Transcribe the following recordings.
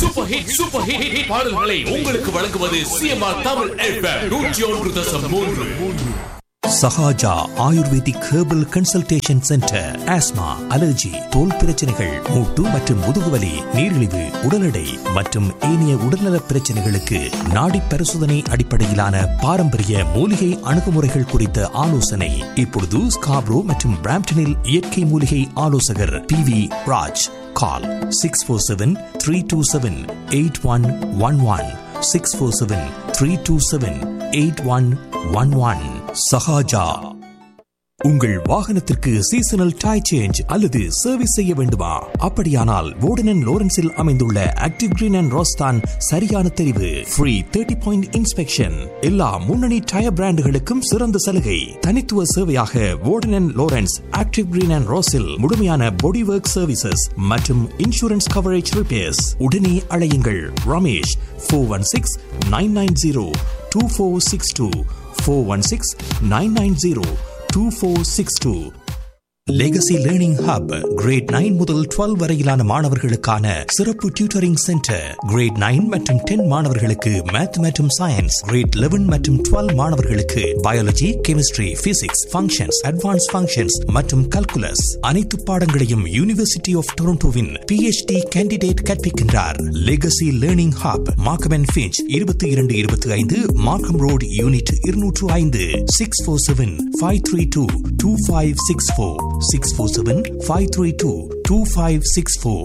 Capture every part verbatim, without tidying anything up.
Super hit super hit பாடல்களை உங்களுக்கு வழங்குவது சிஎம்ஆர் தமிழ் எஃப்எம் நூற்றி ஒன்று தசம் மூன்று. Sahaja ayurvedic herbal consultation centre. Asthma, allergy, தோல் பிரச்சனைகள், மூட்டு மற்றும் முதுகுவலி, நீரிழிவு, உடல் எடை மற்றும் ஏனைய உடல்நல பிரச்சனைகளுக்கு நாடி பரிசோதனை அடிப்படையிலான பாரம்பரிய மூலிகை அணுகுமுறைகள் குறித்த ஆலோசனை இப்பொழுது ஸ்காப்ரோ மற்றும் பிராம்டனில் இயற்கை மூலிகை ஆலோசகர் பி வி ராஜ். கால் six four seven three two seven eight one one one six four seven three two seven eight one one one. Sahaja. உங்கள் வாகனத்திற்கு சீசனல் டயர் சேஞ்ச் அல்லது சர்வீஸ் செய்ய வேண்டுமா? அப்படியானால் வோர்டன் அண்ட் லோரன்ஸில் அமைந்துள்ள ஆக்டிவ் கிரீன் அண்ட் ரோஸ்தான் சரியான தெரிவு. ஃப்ரீ தேர்ட்டி பாயிண்ட் இன்ஸ்பெக்ஷன், எல்லா முன்னணி டயர் பிராண்டுகளுக்கும் சிறந்த சலுகை. தனித்துவ சேவையாக வோர்டன் and Lawrence active green and ரோஸில் முழுமையான பாடி ஒர்க் சர்வீசஸ் மற்றும் இன்சூரன்ஸ் கவரேஜ் ரிப்பேர்ஸ். உடனே அழையுங்கள் Ramesh four one six nine nine zero two four six two four one six nine nine zero two four six two. Legacy learning hub great nine முதல் twelve வரையிலான மாணவர்களுக்கான சிறப்பு tutoring centre. Great nine மற்றும் ten மாணவர்களுக்கு math மற்றும் science, great eleven மற்றும் twelve மாணவர்களுக்கு biology, chemistry, physics, functions, advance functions மற்றும் கல்குலஸ். அனைத்து பாடங்களையும் university of டொரண்டோவின் PhD candidate கற்பிக்கின்றார். Legacy learning hub Markham and Finch இருபத்தி இரண்டு இருபத்தி ஐந்து மார்க்கம் ரோட் யூனிட் இருநூற்று ஐந்து. Six four seven five three two two five six four six four seven five three two two five six four.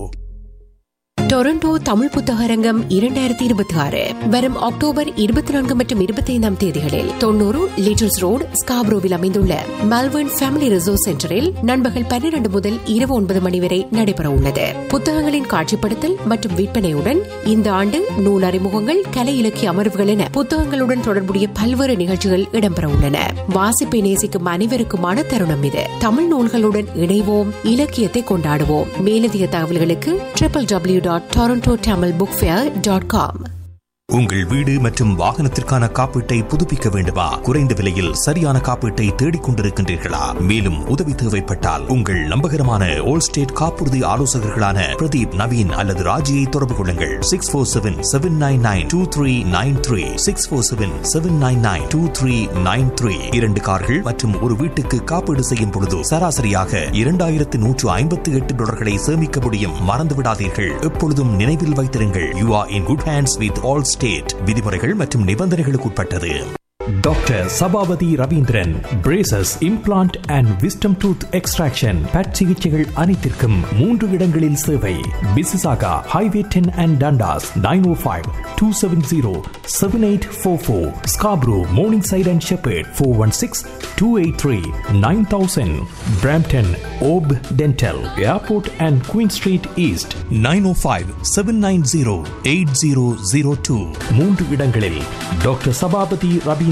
Toronto Tamil புத்தகரங்கம் இரண்டாயிரத்தி இருபத்தி ஆறு வரும் அக்டோபர் இருபத்தி நான்கு மற்றும் இருபத்தி ஐந்தாம் தேதிகளில் தொன்னூறு லிட்டில்ஸ் ரோடு ஸ்காப்ரோவில் அமைந்துள்ள மெல்பர்ன் ஃபேமிலி ரிசோர்ஸ் சென்டரில் நண்பகல் பன்னிரண்டு முதல் இரவு ஒன்பது மணி வரை நடைபெற உள்ளது. புத்தகங்களின் காட்சிப்படுத்தல் மற்றும் விற்பனையுடன் இந்த ஆண்டு நூல் அறிமுகங்கள், கலை இலக்கிய அமர்வுகள் என புத்தகங்களுடன் தொடர்புடைய பல்வேறு நிகழ்ச்சிகள் இடம்பெற உள்ளன. வாசிப்பை நேசிக்கும் அனைவருக்குமான தருணம் இது. தமிழ் நூல்களுடன் இணைவோம், இலக்கியத்தை கொண்டாடுவோம். மேலதிக தகவல்களுக்கு triple W dot Toronto Tamil book fair dot com. உங்கள் வீடு மற்றும் வாகனத்திற்கான காப்பீட்டை புதுப்பிக்க வேண்டுமா? குறைந்த விலையில் சரியான காப்பீட்டை தேடிக் கொண்டிருக்கின்றீர்களா? மேலும் உதவி தேவைப்பட்டால் உங்கள் நம்பகரமான ஓல் ஸ்டேட் காப்புறுதி ஆலோசகர்களான பிரதீப், நவீன் அல்லது ராஜியை தொடர்பு கொள்ளுங்கள். Six four seven seven nine nine two three nine three six four seven seven nine nine two three nine three. இரண்டு கார்கள் மற்றும் ஒரு வீட்டுக்கு காப்பீடு செய்யும் பொழுது சராசரியாக இரண்டாயிரத்து நூற்று ஐம்பத்தி எட்டு டாலர்களை சேமிக்க முடியும். மறந்துவிடாதீர்கள். எப்பொழுதும் நினைவில் வைத்திருங்கள், you are in good hands with all state. விதிமுறைகள் மற்றும் நிபந்தனைகளுக்கு உட்பட்டது. Doctor Sabapathi Ravindran, braces, implant and wisdom tooth extraction, but சிகிச்சைகள் அனைத்திற்கும் மூன்று இடங்களில் சேவை. பிசிசாகா highway ten and Dundas nine O five two seven zero seven eight four four. Scarborough morning side and shepherd four one six two eight three nine thousand. Brampton Hope dental, airport and queen street east nine O five seven nine zero eight zero zero two. மூன்று இடங்களில் doctor Sabapathi Ravindran.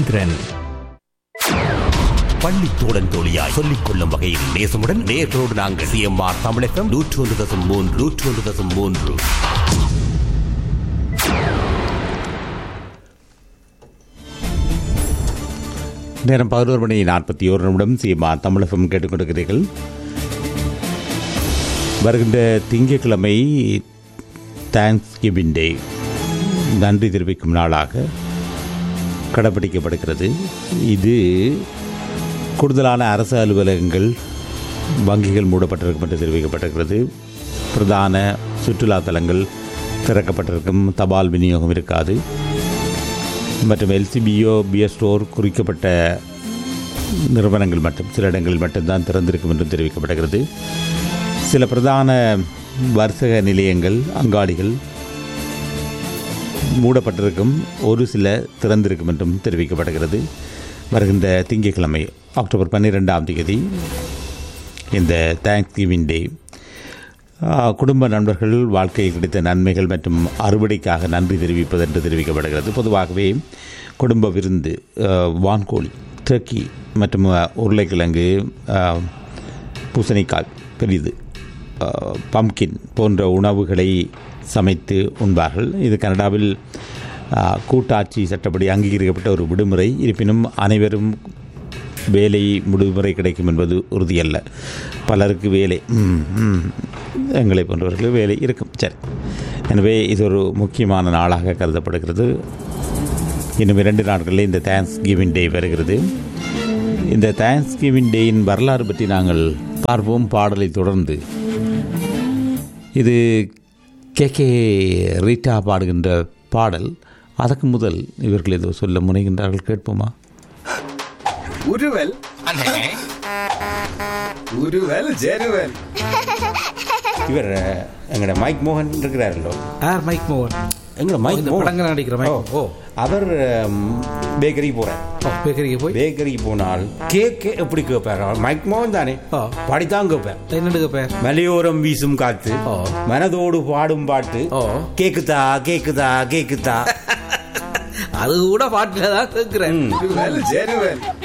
பள்ளி தோழன் தோழியாய் சொல்லிக் கொள்ளும் வகையில் நேசமுடன் நேர்களோடு நாங்கள் CMR Tamil FM நூற்று ஒன்று தசம் மூன்று நூற்று ஒன்று தசம் மூன்று. நேரம் பதினோரு மணி நாற்பத்தி ஓரு நிமிடம். சிஎம்ஆர் தமிழ் எஃப்எம் கேட்டுக்கொண்டிருக்கிறீர்கள். வருகின்ற திங்கட்கிழமை தேங்க்ஸ் கிவிங் டே, நன்றி தெரிவிக்கும் நாளாக கடைப்பிடிக்கப்படுகிறது. இது கூடுதலான அரசு அலுவலகங்கள், வங்கிகள் மூடப்பட்டிருக்கும் என்று தெரிவிக்கப்பட்டிருக்கிறது. பிரதான சுற்றுலா தலங்கள் திறக்கப்பட்டிருக்கும், தபால் விநியோகம் இருக்காது மற்றும் எல்சிபிஓ, பிஎஸ் ஸ்டோர் குறிக்கப்பட்ட நிறுவனங்கள் மட்டும் சில இடங்களில் மட்டும்தான் திறந்திருக்கும் என்றும் தெரிவிக்கப்படுகிறது. சில பிரதான வர்த்தக நிலையங்கள், அங்காடிகள் மூடப்பட்டிருக்கும், ஒரு சில திறந்திருக்கும் என்றும் தெரிவிக்கப்படுகிறது. வருகின்ற திங்கட்கிழமை அக்டோபர் பன்னிரெண்டாம் தேதி இந்த தேங்க்ஸ் கிவிங் டே, குடும்ப நண்பர்கள் வாழ்க்கையில் கிடைத்த நன்மைகள் மற்றும் அறுவடைக்காக நன்றி தெரிவிப்பது என்று தெரிவிக்கப்படுகிறது. பொதுவாகவே குடும்ப விருந்து, வான்கோழி, டர்க்கி மற்றும் உருளைக்கிழங்கு, பூசணிக்காய், பெரிது, பம்கின் போன்ற உணவுகளை சமைத்து உண்பார்கள். இது கனடாவில் கூட்டாட்சி சட்டப்படி அங்கீகரிக்கப்பட்ட ஒரு விடுமுறை. இருப்பினும் அனைவரும் வேலை விடுமுறை கிடைக்கும் என்பது உறுதியல்ல. பலருக்கு வேலை, எங்களை போன்றவர்களுக்கு வேலை இருக்கும். சரி, எனவே இது ஒரு முக்கியமான நாளாக கருதப்படுகிறது. இன்னும் இரண்டு நாட்களில் இந்த தேங்க்ஸ் கிவிங் டே வருகிறது. இந்த தேங்க்ஸ் கிவிங் டேயின் வரலாறு பற்றி நாங்கள் பார்ப்போம் பாடலை தொடர்ந்து. இது கே கே ரீட்டா பாடுகின்ற பாடல். அதற்கு முதல் இவர்கள் ஏதோ சொல்ல முனைகின்றார்கள், கேட்போமா? உருவல் உருவல் ஜெருவல். இவர் எங்களோட மைக் மோகன் இருக்கிறாரല്ലോ. மைக் மோகன் எங்களோட மைக் மோகன் நடிக்கிற மைக். ஓ, அவர் பேக்கரிக்கு போகிறார். பேக்கரிக்கு போய் பேக்கரிக்கு போனால் கேக் எப்படி கேட்பார்? மைக் மோகன் தானே, படித்தான் கேட்பார். என்னென்னு கேட்பார்? மலையோரம் வீசும் காத்து, மனதோடு பாடும் பாட்டு, கேக்குதா கேக்குதா கேக்குதா. அது கூட பாட்டுல தான் கேட்கிறேன். உருவல் ஜெருவல்.